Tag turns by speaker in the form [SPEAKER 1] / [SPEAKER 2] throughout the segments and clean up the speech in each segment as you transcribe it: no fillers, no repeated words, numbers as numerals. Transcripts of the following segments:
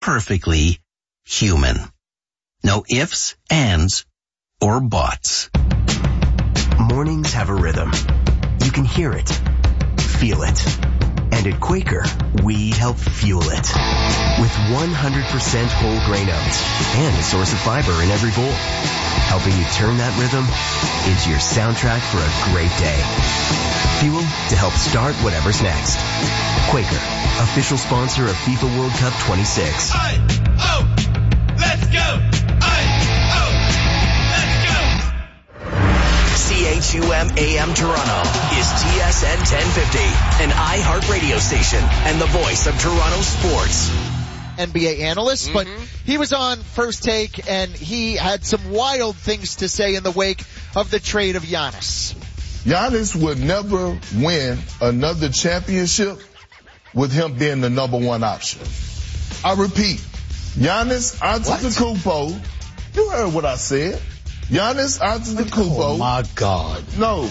[SPEAKER 1] perfectly human. No ifs, ands, or buts.
[SPEAKER 2] Mornings have a rhythm. You can hear it, feel it. And at Quaker, we help fuel it. With 100% whole grain oats and a source of fiber in every bowl. Helping you turn that rhythm into your soundtrack for a great day. Fuel to help start whatever's next. Quaker, official sponsor of FIFA World Cup 26.
[SPEAKER 3] Let's go!
[SPEAKER 2] CHUM AM Toronto is TSN 1050, an iHeart radio station and the voice of Toronto sports.
[SPEAKER 4] NBA analyst, but he was on First Take and he had some wild things to say in the wake of the trade of Giannis.
[SPEAKER 5] Giannis would never win another championship with him being the number one option. I repeat, Giannis Antetokounmpo, you heard what I said. Giannis Antetokounmpo.
[SPEAKER 6] Oh my God.
[SPEAKER 5] No.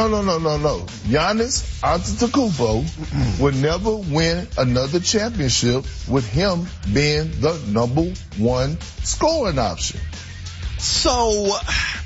[SPEAKER 5] Giannis Antetokounmpo would never win another championship with him being the number one scoring option.
[SPEAKER 6] So,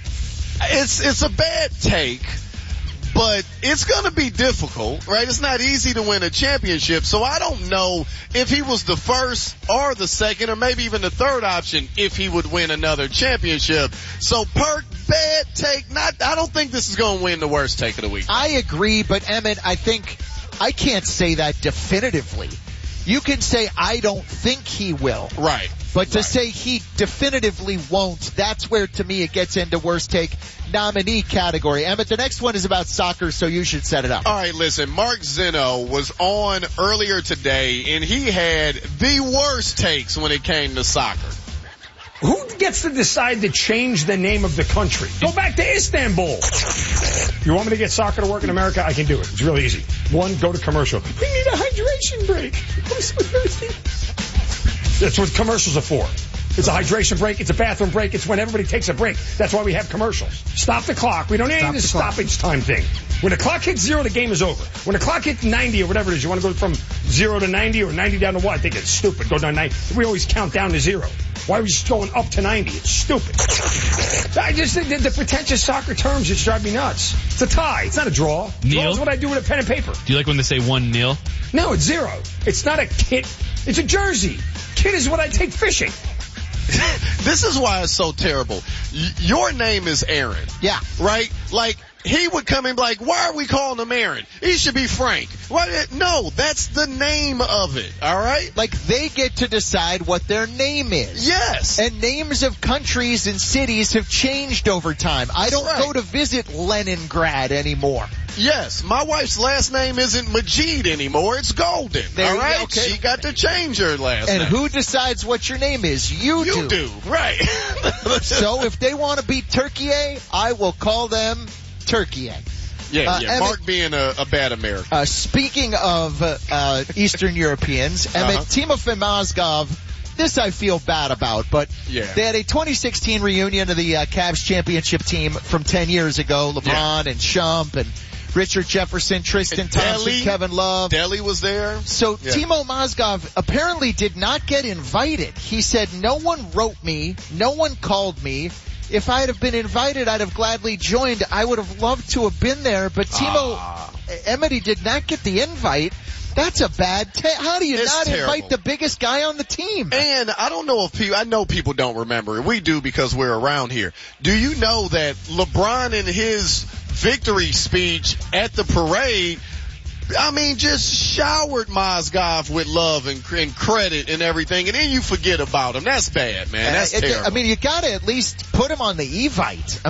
[SPEAKER 6] it's a bad take, but it's gonna be difficult, right? It's not easy to win a championship, so I don't know if he was the first or the second or maybe even the third option if he would win another championship. So Perk, bad take. I don't think this is gonna win the worst take of the week.
[SPEAKER 4] I agree, but Emmett, I think I can't say that definitively. You can say I don't think he will.
[SPEAKER 6] Right.
[SPEAKER 4] But to say he definitively won't, that's where to me it gets into worst take nominee category. Emmett, the next one is about soccer, so you should set it up.
[SPEAKER 6] All right, listen, Mark Zeno was on earlier today and he had the worst takes when it came to soccer.
[SPEAKER 7] Who gets to decide to change the name of the country? Go back to Istanbul. You want me to get soccer to work in America? I can do it. It's really easy. One, go to commercial. We need a hydration break. I'm so thirsty. That's what commercials are for. It's a hydration break. It's a bathroom break. It's when everybody takes a break. That's why we have commercials. Stop the clock. We don't need this stoppage time thing. When the clock hits 0, the game is over. When the clock hits 90 or whatever it is, you want to go from 0 to 90 or 90 down to what? I think it's stupid. Go down 90. We always count down to 0. Why are we just going up to 90? It's stupid. I just think that the pretentious soccer terms just drive me nuts. It's a tie. It's not a draw.
[SPEAKER 8] Neil?
[SPEAKER 7] Draw is what I do with a pen and paper.
[SPEAKER 8] Do you like when they say 1-0?
[SPEAKER 7] No, it's 0. It's not a kit. It's a jersey. Kit is what I take fishing.
[SPEAKER 6] This is why it's so terrible. Your name is Aaron.
[SPEAKER 4] Yeah.
[SPEAKER 6] Right? Like, he would come and be like, why are we calling him Aaron? He should be Frank. No, that's the name of it, alright?
[SPEAKER 4] Like, they get to decide what their name is.
[SPEAKER 6] Yes.
[SPEAKER 4] And names of countries and cities have changed over time. I don't go to visit Leningrad anymore.
[SPEAKER 6] Yes, my wife's last name isn't Majid anymore, it's Golden, alright? Okay. She got to change her last name.
[SPEAKER 4] And who decides what your name is? You do.
[SPEAKER 6] You do, right.
[SPEAKER 4] So if they want to be Turkey, I will call them Turkey.
[SPEAKER 6] Yeah. Mark being a bad American.
[SPEAKER 4] Speaking of Eastern Europeans, Timofey Mozgov, this I feel bad about, but they had a 2016 reunion of the Cavs championship team from 10 years ago. LeBron and Shump and Richard Jefferson, Tristan Thompson, Kevin Love.
[SPEAKER 6] Dele was there.
[SPEAKER 4] So Timo Mozgov apparently did not get invited. He said, no one wrote me, no one called me. If I had have been invited, I'd have gladly joined. I would have loved to have been there, but Timo Emedy did not get the invite. That's a bad how do you not invite the biggest guy on the team?
[SPEAKER 6] And I don't know if I know people don't remember it. We do because we're around here. Do you know that LeBron in his victory speech at the parade, just showered Mozgov with love and credit and everything, and then you forget about him. That's bad, man. That's terrible.
[SPEAKER 4] You gotta at least put him on the Evite.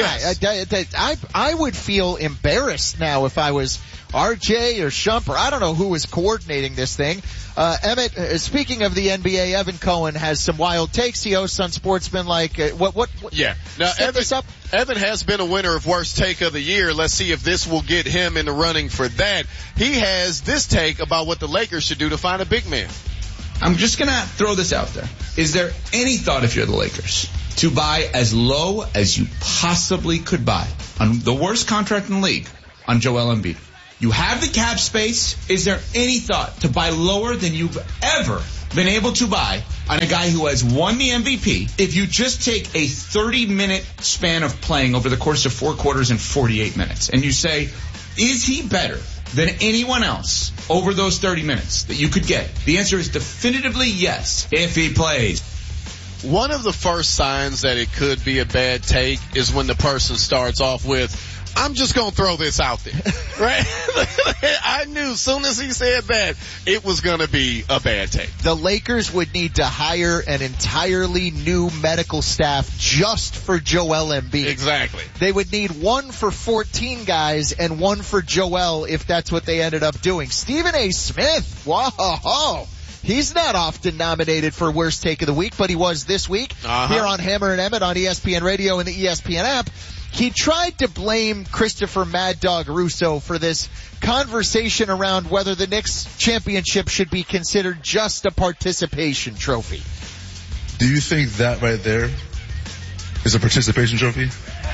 [SPEAKER 4] I would feel embarrassed now if I was RJ or Shump, or I don't know who was coordinating this thing. Emmett, speaking of the NBA, Evan Cohen has some wild takes. He hosts on Sportsman
[SPEAKER 6] Yeah. Now, Evan has been a winner of Worst Take of the Year. Let's see if this will get him in the running for that. He has this take about what the Lakers should do to find a big man.
[SPEAKER 9] I'm just going to throw this out there. Is there any thought, if you're the Lakers, to buy as low as you possibly could buy on the worst contract in the league on Joel Embiid? You have the cap space. Is there any thought to buy lower than you've ever been able to buy on a guy who has won the MVP if you just take a 30-minute span of playing over the course of 4 quarters and 48 minutes, and you say, is he better than anyone else over those 30 minutes that you could get? The answer is definitively yes, if he plays.
[SPEAKER 6] One of the first signs that it could be a bad take is when the person starts off with, I'm just going to throw this out there, right? I knew as soon as he said that, it was going to be a bad take.
[SPEAKER 4] The Lakers would need to hire an entirely new medical staff just for Joel Embiid.
[SPEAKER 6] Exactly.
[SPEAKER 4] They would need one for 14 guys and one for Joel if that's what they ended up doing. Stephen A. Smith, whoa. He's not often nominated for Worst Take of the Week, but he was this week here on Hammer and Emmett on ESPN Radio and the ESPN app. He tried to blame Christopher Mad Dog Russo for this conversation around whether the Knicks championship should be considered just a participation trophy.
[SPEAKER 8] Do you think that right there is a participation trophy?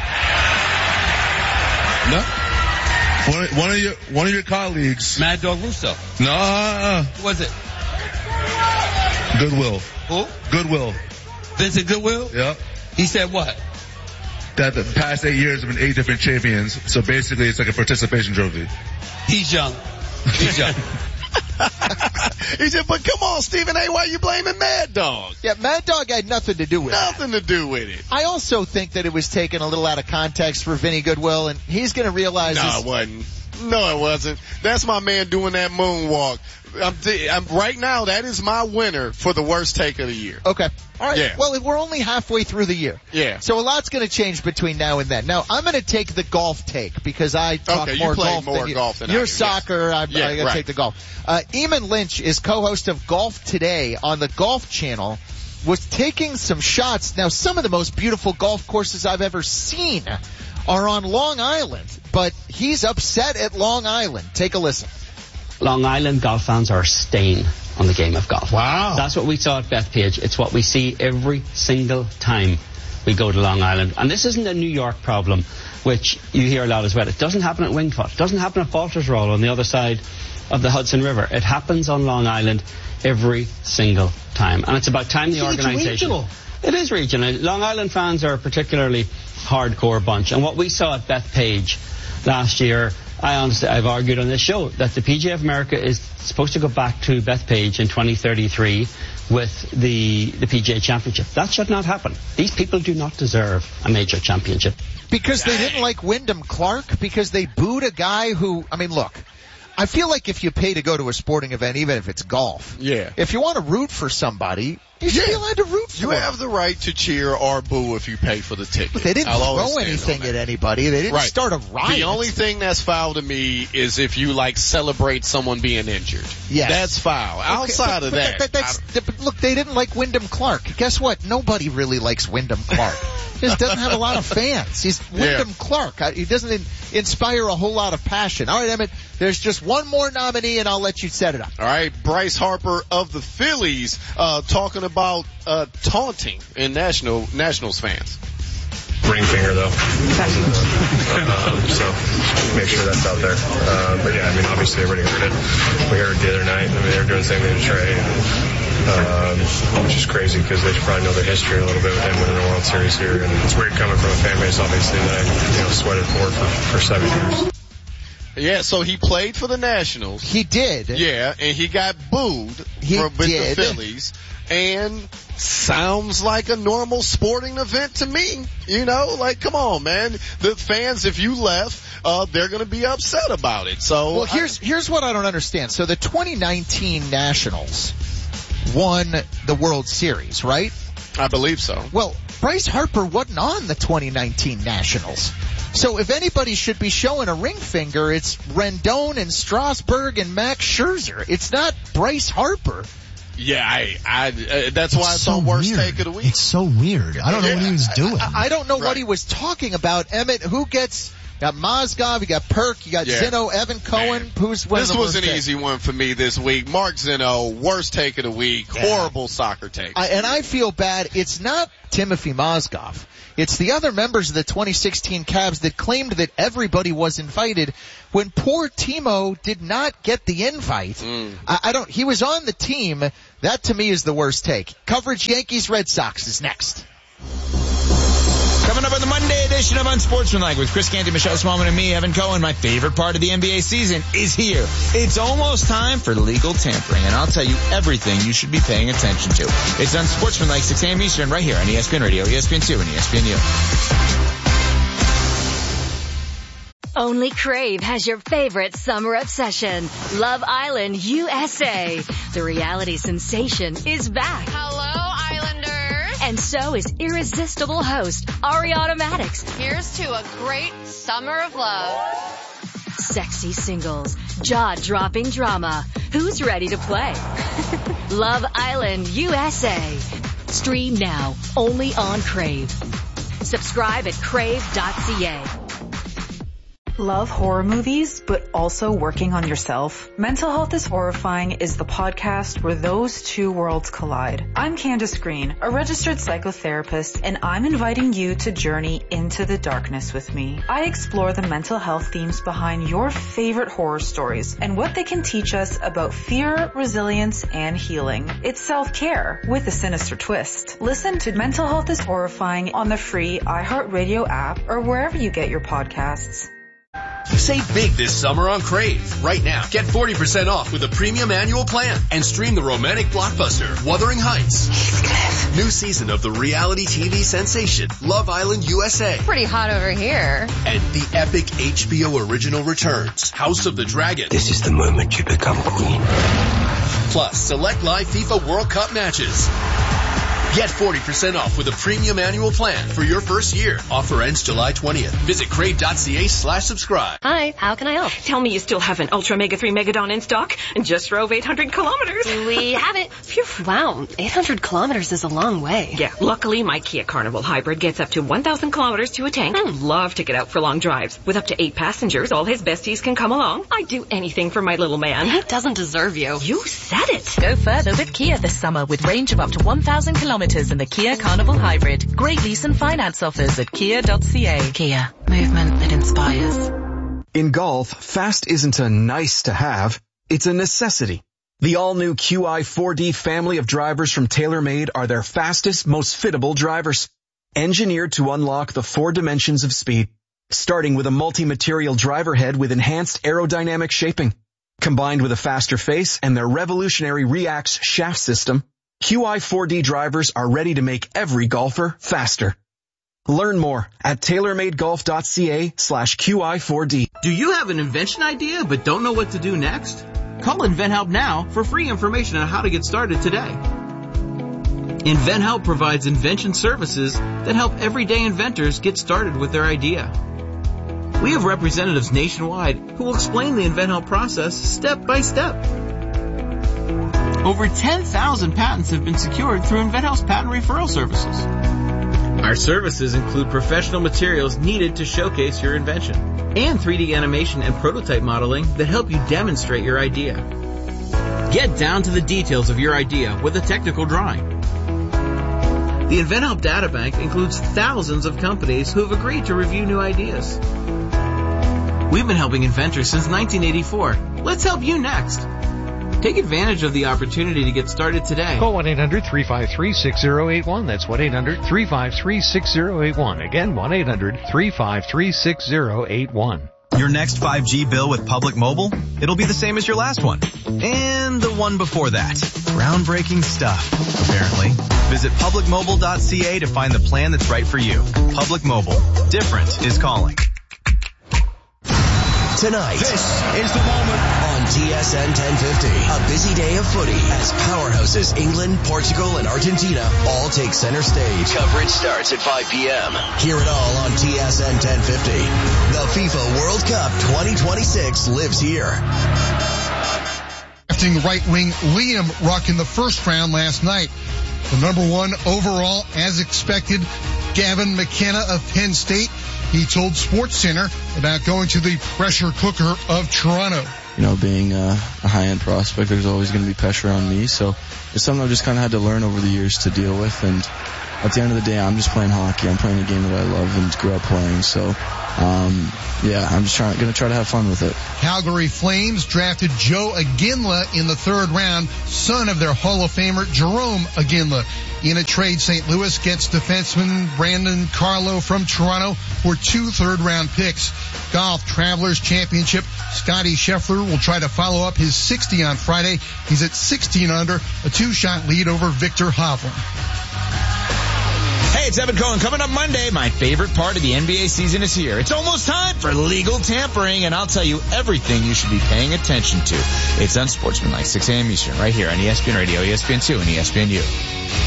[SPEAKER 10] No.
[SPEAKER 8] One of your colleagues.
[SPEAKER 10] Mad Dog Russo.
[SPEAKER 8] No.
[SPEAKER 10] Who was it?
[SPEAKER 8] Goodwill.
[SPEAKER 10] Who?
[SPEAKER 8] Goodwill.
[SPEAKER 10] Vincent Goodwill?
[SPEAKER 8] Yeah.
[SPEAKER 10] He said what?
[SPEAKER 8] That the past 8 years have been 8 different champions, so basically it's like a participation trophy.
[SPEAKER 10] He's young.
[SPEAKER 6] He said, but come on, Stephen A., why are you blaming Mad Dog?
[SPEAKER 4] Yeah, Mad Dog had nothing to do with it.
[SPEAKER 6] Nothing to do with it.
[SPEAKER 4] I also think that it was taken a little out of context for Vinny Goodwill, and he's going to realize
[SPEAKER 6] No, it wasn't. No, it wasn't. That's my man doing that moonwalk. I'm right now, that is my winner for the worst take of the year.
[SPEAKER 4] Okay. All right.
[SPEAKER 6] Yeah.
[SPEAKER 4] Well, we're only halfway through the year.
[SPEAKER 6] Yeah.
[SPEAKER 4] So a lot's going to change between now and then. Now, I'm going to take the golf take because I talk
[SPEAKER 6] Okay,
[SPEAKER 4] more
[SPEAKER 6] you play
[SPEAKER 4] golf
[SPEAKER 6] more
[SPEAKER 4] than you.
[SPEAKER 6] golf than I
[SPEAKER 4] You're
[SPEAKER 6] do,
[SPEAKER 4] soccer.
[SPEAKER 6] yes.
[SPEAKER 4] I'm going to take the golf. Eamon Lynch is co-host of Golf Today on the Golf Channel, was taking some shots. Now, some of the most beautiful golf courses I've ever seen are on Long Island, but he's upset at Long Island. Take a listen.
[SPEAKER 11] Long Island golf fans are a stain on the game of golf.
[SPEAKER 10] Wow.
[SPEAKER 11] That's what we saw at Bethpage. It's what we see every single time we go to Long Island. And this isn't a New York problem, which you hear a lot as well. It doesn't happen at Wingfoot. It doesn't happen at Falters Roll on the other side of the Hudson River. It happens on Long Island every single time. And it's about time the organisation...
[SPEAKER 10] It's regional.
[SPEAKER 11] It is regional. Long Island fans are a particularly hardcore bunch. And what we saw at Bethpage last year, I've argued on this show that the PGA of America is supposed to go back to Bethpage in 2033 with the PGA Championship. That should not happen. These people do not deserve a major championship.
[SPEAKER 4] Because they didn't like Wyndham Clark? Because they booed a guy who, I mean, look, I feel like if you pay to go to a sporting event, even if it's golf, if you want to root for somebody, you should be allowed to root for
[SPEAKER 6] You
[SPEAKER 4] them.
[SPEAKER 6] have the right to cheer or boo if you pay for the ticket.
[SPEAKER 4] But they didn't throw anything at anybody. They didn't start a riot.
[SPEAKER 6] The only thing that's foul to me is if you celebrate someone being injured.
[SPEAKER 4] Yes.
[SPEAKER 6] That's foul.
[SPEAKER 4] Okay,
[SPEAKER 6] Outside of that.
[SPEAKER 4] but look, they didn't like Wyndham Clark. Guess what? Nobody really likes Wyndham Clark. He just doesn't have a lot of fans. He's Wyndham Clark. He doesn't inspire a whole lot of passion. All right, Emmett, there's just one more nominee, and I'll let you set it up.
[SPEAKER 6] All right, Bryce Harper of the Phillies talking about taunting in Nationals fans.
[SPEAKER 12] Ring finger though. So make sure that's out there. But yeah, I mean, obviously everybody heard it. We heard it the other night. I mean, they were doing the same thing to Trey, which is crazy because they should probably know their history a little bit with him winning a World Series here. And it's weird coming from a fan base, obviously, that I sweated for 7 years.
[SPEAKER 6] Yeah, so he played for the Nationals.
[SPEAKER 4] He did.
[SPEAKER 6] Yeah, and he got booed with the Phillies. And sounds like a normal sporting event to me. Come on, man. The fans, if you left, they're going to be upset about it. So,
[SPEAKER 4] well, here's what I don't understand. So the 2019 Nationals won the World Series, right?
[SPEAKER 6] I believe so.
[SPEAKER 4] Well, Bryce Harper wasn't on the 2019 Nationals. So if anybody should be showing a ring finger, it's Rendon and Strasburg and Max Scherzer. It's not Bryce Harper.
[SPEAKER 6] Yeah, that's why it's the worst take of the week.
[SPEAKER 13] It's so weird. I don't know what he was doing.
[SPEAKER 4] I don't know what he was talking about. Emmett, who gets got Mozgov, you got Perk, you got Zeno, Evan Cohen. Who's one of the
[SPEAKER 6] This was
[SPEAKER 4] worst
[SPEAKER 6] an
[SPEAKER 4] takes?
[SPEAKER 6] easy one for me this week. Mark Zeno, worst take of the week. Horrible soccer take.
[SPEAKER 4] And I feel bad. It's not Timothy Mozgov. It's the other members of the 2016 Cavs that claimed that everybody was invited when poor Timo did not get the invite. He was on the team. That to me is the worst take. Coverage Yankees Red Sox is next.
[SPEAKER 9] Coming up on the Monday edition of Unsportsmanlike with Chris Canty, Michelle Smallman, and me, Evan Cohen. My favorite part of the NBA season is here. It's almost time for legal tampering, and I'll tell you everything you should be paying attention to. It's Unsportsmanlike, 6 a.m. Eastern, right here on ESPN Radio, ESPN2, and ESPNU.
[SPEAKER 13] Only Crave has your favorite summer obsession, Love Island USA. The reality sensation is back.
[SPEAKER 14] Hello, Islanders.
[SPEAKER 13] And so is irresistible host Ariana Maddox.
[SPEAKER 14] Here's to a great summer of love.
[SPEAKER 13] Sexy singles, jaw-dropping drama. Who's ready to play? Love Island USA. Stream now, only on Crave. Subscribe at crave.ca.
[SPEAKER 15] Love horror movies, but also working on yourself? Mental Health is Horrifying is the podcast where those two worlds collide. I'm Candace Green, a registered psychotherapist, and I'm inviting you to journey into the darkness with me. I explore the mental health themes behind your favorite horror stories and what they can teach us about fear, resilience, and healing. It's self-care with a sinister twist. Listen to Mental Health is Horrifying on the free iHeartRadio app or wherever you get your podcasts.
[SPEAKER 16] Save big this summer on Crave. Right now, get 40% off with a premium annual plan and stream the romantic blockbuster Wuthering Heights. New season of the reality TV sensation Love Island USA.
[SPEAKER 14] Pretty hot over here.
[SPEAKER 16] And the epic HBO original returns House of the Dragon.
[SPEAKER 2] This is the moment you become queen.
[SPEAKER 16] Plus, select live FIFA World Cup matches. Get 40% off with a premium annual plan for your first year. Offer ends July 20th. Visit crave.ca/subscribe.
[SPEAKER 17] Hi, how can I help? Tell me you still have an Ultra Mega 3 Megadon in stock and just drove 800 kilometers.
[SPEAKER 14] We have it.
[SPEAKER 17] Phew. Wow, 800 kilometers is a long way. Yeah, luckily my Kia Carnival Hybrid gets up to 1,000 kilometers to a tank. Love to get out for long drives. With up to 8 passengers, all his besties can come along. I'd do anything for my little man.
[SPEAKER 18] He doesn't deserve you.
[SPEAKER 17] You said it.
[SPEAKER 18] Go further with Kia this summer with range of up to 1,000 kilometers in the Kia Carnival Hybrid. Great lease and finance offers at kia.ca. Kia, movement that inspires.
[SPEAKER 19] In golf, fast isn't a nice to have, it's a necessity. The all-new QI4D family of drivers from TaylorMade are their fastest, most fittable drivers. Engineered to unlock the 4 dimensions of speed, starting with a multi-material driver head with enhanced aerodynamic shaping. Combined with a faster face and their revolutionary Reax shaft system, QI4D drivers are ready to make every golfer faster. Learn more at tailormadegolf.ca/QI4D.
[SPEAKER 20] Do you have an invention idea but don't know what to do next? Call InventHelp now for free information on how to get started today. InventHelp provides invention services that help everyday inventors get started with their idea. We have representatives nationwide who will explain the InventHelp process step by step. Over 10,000 patents have been secured through InventHelp's patent referral services. Our services include professional materials needed to showcase your invention and 3D animation and prototype modeling that help you demonstrate your idea. Get down to the details of your idea with a technical drawing. The InventHelp Databank includes thousands of companies who have agreed to review new ideas. We've been helping inventors since 1984. Let's help you next. Take advantage of the opportunity to get started today.
[SPEAKER 21] Call 1-800-353-6081. That's 1-800-353-6081. Again, 1-800-353-6081.
[SPEAKER 22] Your next 5G bill with Public Mobile? It'll be the same as your last one. And the one before that. Groundbreaking stuff, apparently. Visit publicmobile.ca to find the plan that's right for you. Public Mobile. Different is calling.
[SPEAKER 2] Tonight,
[SPEAKER 23] this is the moment
[SPEAKER 2] on TSN 1050. A busy day of footy as powerhouses England, Portugal, and Argentina all take center stage. Coverage starts at 5 p.m. Hear it all on TSN 1050. The FIFA World Cup 2026 lives here.
[SPEAKER 24] Drafting right wing Liam Ruck in the first round last night. The number 1 overall, as expected, Gavin McKenna of Penn State He told SportsCenter about going to the pressure cooker of Toronto.
[SPEAKER 1] You know, being a high-end prospect, there's always going to be pressure on me. So it's something I've just kind of had to learn over the years to deal with. And at the end of the day, I'm just playing hockey. I'm playing a game that I love and grew up playing. So, I'm just going to try to have fun with it.
[SPEAKER 24] Calgary Flames drafted Joe Iginla in the 3rd round, son of their Hall of Famer Jerome Iginla. In a trade, St. Louis gets defenseman Brandon Carlo from Toronto for 2 third-round picks. Golf Travelers Championship, Scotty Scheffler will try to follow up his 60 on Friday. He's at 16 under, a 2-shot lead over Victor Hovland.
[SPEAKER 3] Hey, it's Evan Cohen. Coming up Monday, my favorite part of the NBA season is here. It's almost time for legal tampering, and I'll tell you everything you should be paying attention to. It's Unsportsmanlike, 6 a.m. Eastern, right here on ESPN Radio, ESPN2, and ESPNU.